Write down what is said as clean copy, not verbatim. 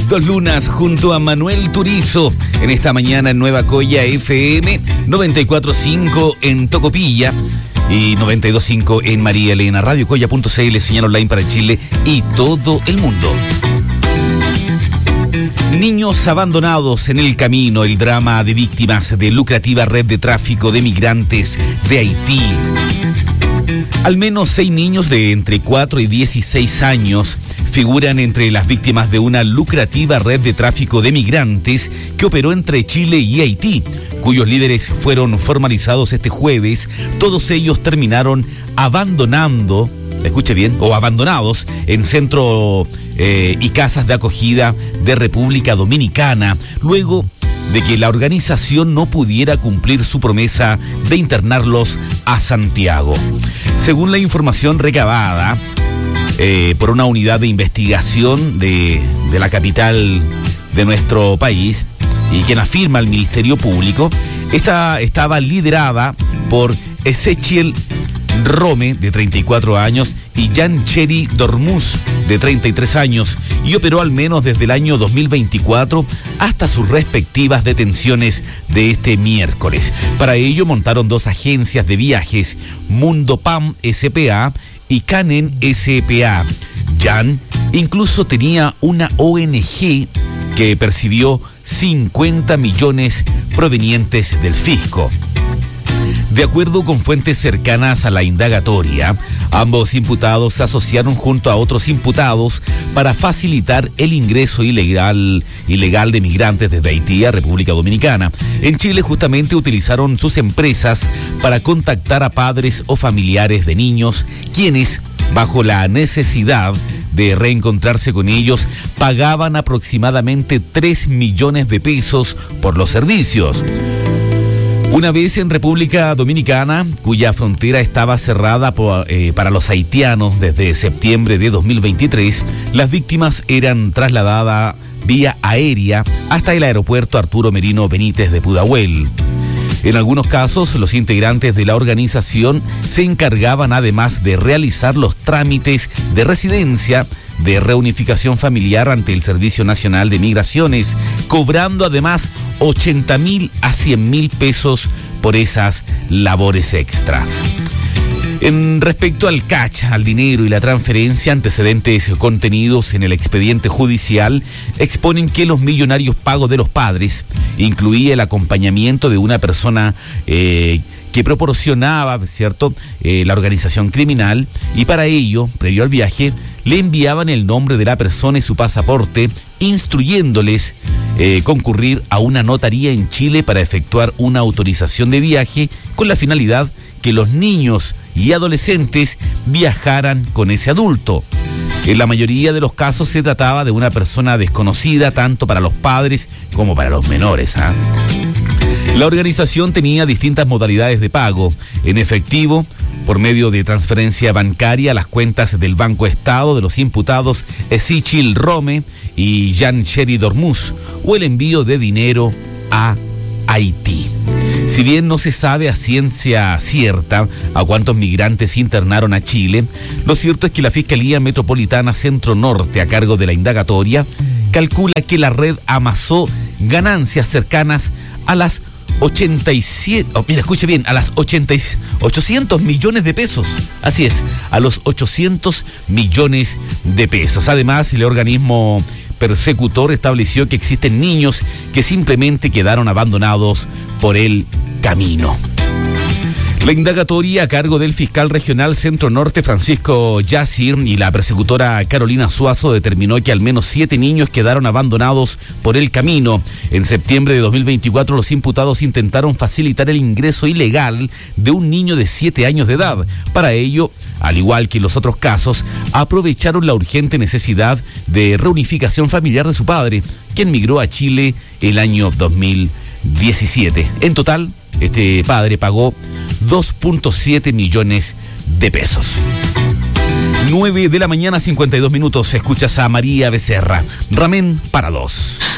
Dos Lunas junto a Manuel Turizo en esta mañana en Nueva Coya FM, 94.5 en Tocopilla y 92.5 en María Elena. Radiocoya.cl, señal online para Chile y todo el mundo. Niños abandonados en el camino, el drama de víctimas de lucrativa red de tráfico de migrantes de Haití. Al menos 6 niños de entre 4 y 16 años figuran entre las víctimas de una lucrativa red de tráfico de migrantes que operó entre Chile y Haití, cuyos líderes fueron formalizados este jueves. Todos ellos terminaron abandonando, escuche bien, o abandonados en centros y casas de acogida de República Dominicana, luego de que la organización no pudiera cumplir su promesa de internarlos a Santiago. Según la información recabada por una unidad de investigación de la capital de nuestro país, y quien afirma el Ministerio Público, esta estaba liderada por Ezechiel Rome, de 34 años, y Yancheri Dormuz, de 33 años, y operó al menos desde el año 2024 hasta sus respectivas detenciones de este miércoles. Para ello montaron 2 agencias de viajes, Mundo Pam S.p.A. y Canen S.p.A. Jan incluso tenía una ONG que percibió 50 millones provenientes del fisco. De acuerdo con fuentes cercanas a la indagatoria, ambos imputados se asociaron junto a otros imputados para facilitar el ingreso ilegal de migrantes desde Haití a República Dominicana. En Chile justamente utilizaron sus empresas para contactar a padres o familiares de niños, quienes, bajo la necesidad de reencontrarse con ellos, pagaban aproximadamente 3 millones de pesos por los servicios. Una vez en República Dominicana, cuya frontera estaba cerrada para los haitianos desde septiembre de 2023, las víctimas eran trasladadas vía aérea hasta el aeropuerto Arturo Merino Benítez de Pudahuel. En algunos casos, los integrantes de la organización se encargaban además de realizar los trámites de residencia, de reunificación familiar ante el Servicio Nacional de Migraciones, cobrando además 80.000 a 100.000 pesos por esas labores extras. En respecto al catch, al dinero y la transferencia, antecedentes contenidos en el expediente judicial exponen que los millonarios pagos de los padres incluía el acompañamiento de una persona que proporcionaba, ¿cierto?, la organización criminal, y para ello, previo al viaje, le enviaban el nombre de la persona y su pasaporte, instruyéndoles concurrir a una notaría en Chile para efectuar una autorización de viaje con la finalidad que los niños y adolescentes viajaran con ese adulto. En la mayoría de los casos se trataba de una persona desconocida tanto para los padres como para los menores. La organización tenía distintas modalidades de pago: en efectivo, por medio de transferencia bancaria a las cuentas del Banco Estado de los imputados Ezechiel Rome y Yancheri Dormuz, o el envío de dinero a Haití. Si bien no se sabe a ciencia cierta a cuántos migrantes internaron a Chile, lo cierto es que la Fiscalía Metropolitana Centro Norte, a cargo de la indagatoria, calcula que la red amasó ganancias cercanas a las 800 millones de pesos. Así es, a los 800 millones de pesos. Además, el organismo persecutor estableció que existen niños que simplemente quedaron abandonados por el camino. La indagatoria, a cargo del fiscal regional Centro Norte Francisco Yacir y la persecutora Carolina Suazo, determinó que al menos 7 niños quedaron abandonados por el camino. En septiembre de 2024, los imputados intentaron facilitar el ingreso ilegal de un niño de 7 años de edad. Para ello, al igual que en los otros casos, aprovecharon la urgente necesidad de reunificación familiar de su padre, quien migró a Chile el año 2017. En total, este padre pagó 2.7 millones de pesos. 9 de la mañana, 52 minutos. Escuchas a María Becerra. Ramen para 2.